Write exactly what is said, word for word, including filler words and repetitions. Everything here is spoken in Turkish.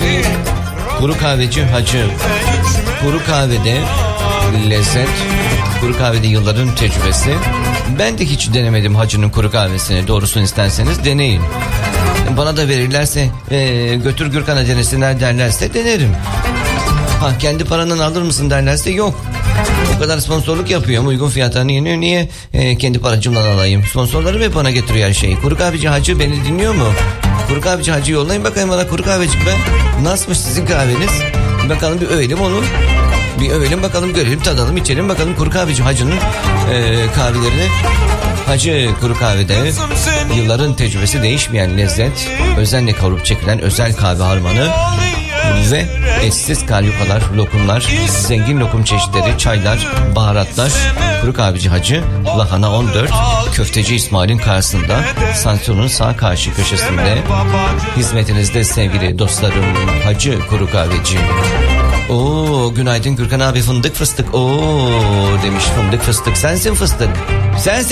Kuru kahveci Hacı. Kuru kahvede lezzet, kuru kahvede yılların tecrübesi. Ben de hiç denemedim Hacı'nın kuru kahvesini. Doğrusunu isterseniz deneyin. Bana da verirlerse e, götür Gürkan'a denesinler derlerse denerim. Ha, kendi paranın alır mısın derlerse yok. O kadar sponsorluk yapıyorum, uygun fiyatlarını yeniyor. Niye e, kendi paracımdan alayım? Sponsorları ve bana getiriyor her şeyi. Kuru kahveci Hacı beni dinliyor mu? Kuru kahveci Hacı yollayın bakayım bana, kuru kahveci be. Nasılmış sizin kahveniz? Bakalım bir öğelim onun. Bir öğelim bakalım, görelim, tadalım, içelim bakalım kuru kahveci Hacı'nın e, kahvelerini. Hacı kuru kahvede yılların tecrübesi, değişmeyen lezzet, özenle kavurup çekilen özel kahve harmanı ve eşsiz kalyukalar, lokumlar, zengin lokum çeşitleri, çaylar, baharatlar. Kuru kahveci Hacı, Lahana on dört, Köfteci İsmail'in karşısında, Santral'ın sağ karşı köşesinde. Hizmetinizde sevgili dostlarım, Hacı kuru kahveci. Oo, günaydın Gürkan abi, fındık fıstık. Oo demiş, fındık fıstık, sensin fıstık. Sensin.